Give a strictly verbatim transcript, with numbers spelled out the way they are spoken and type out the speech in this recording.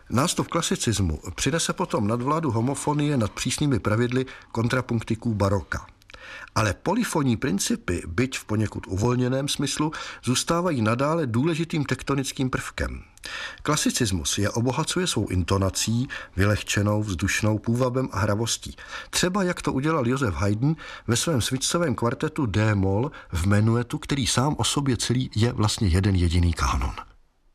Nástup klasicismu přinese potom nadvládu homofonie nad přísnými pravidly kontrapunktiků baroka. Ale polyfonní principy, byť v poněkud uvolněném smyslu, zůstávají nadále důležitým tektonickým prvkem. Klasicismus je obohacuje svou intonací, vylehčenou, vzdušnou, půvabem a hravostí. Třeba jak to udělal Josef Haydn ve svém svitcovém kvartetu D-moll v menuetu, který sám o sobě celý je vlastně jeden jediný kánon.